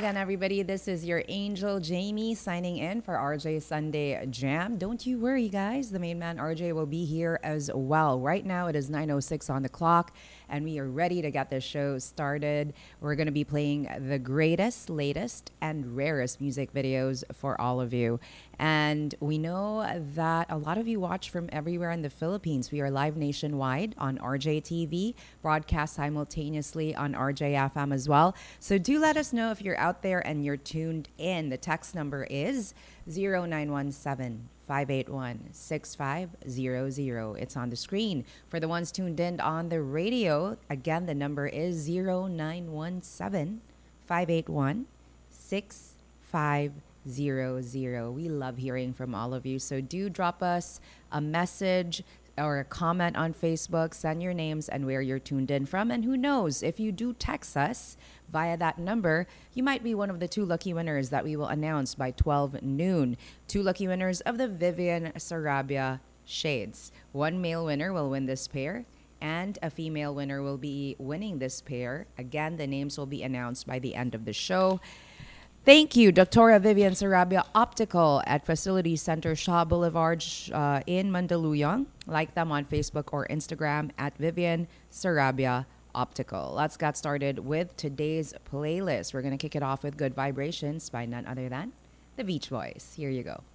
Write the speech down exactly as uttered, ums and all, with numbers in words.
again, everybody. This is your angel Jamie signing in for R J Sunday Jam. Don't you worry, guys. The main man R J will be here as well. Right now, it is nine oh six on the clock, and we are ready to get this show started. We're going to be playing the greatest, latest, and rarest music videos for all of you. And we know that a lot of you watch from everywhere in the Philippines. We are live nationwide on R J T V, broadcast simultaneously on R J F M as well. So do let us know if you're out there and you're tuned in. The text number is zero nine one seven, five eight one, six five zero zero. It's on the screen. For the ones tuned in on the radio, again, the number is zero nine one seven, five eight one, six five zero zero. We love hearing from all of you. So do drop us a message or a comment on Facebook. Send your names and where you're tuned in from. And who knows, if you do text us via that number, you might be one of the two lucky winners that we will announce by twelve noon. Two lucky winners of the Vivian Sarabia shades. One male winner will win this pair, and a female winner will be winning this pair. Again, the names will be announced by the end of the show. Thank you, Doctora Vivian Sarabia Optical at Facility Center Shaw Boulevard uh, in Mandaluyong. Like them on Facebook or Instagram at Vivian Sarabia Optical. Let's get started with today's playlist. We're going to kick it off with Good Vibrations by none other than the Beach Boys. Here you go.